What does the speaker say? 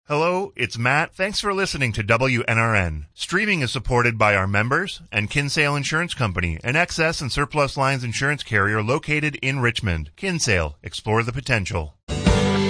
Hello, it's Matt. Thanks for listening to WNRN. Streaming is supported by our members and Kinsale Insurance Company, an excess and surplus lines insurance carrier located in Richmond. Kinsale, explore the potential.